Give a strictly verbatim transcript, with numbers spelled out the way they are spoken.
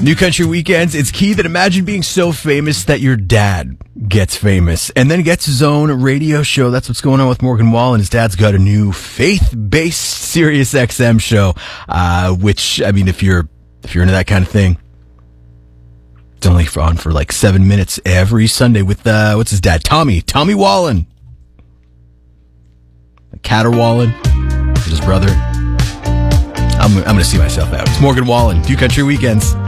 New Country Weekends. It's key that imagine being so famous that your dad gets famous and then gets his own radio show. That's what's going on with Morgan Wallen. His dad's got a new faith-based Sirius X M show, uh, which, I mean, if you're if you're into that kind of thing, it's only on for like seven minutes every Sunday with, uh, what's his dad? Tommy. Tommy Wallen. Caterwallen. His brother. I'm, I'm going to see myself out. It's Morgan Wallen. New Country Weekends.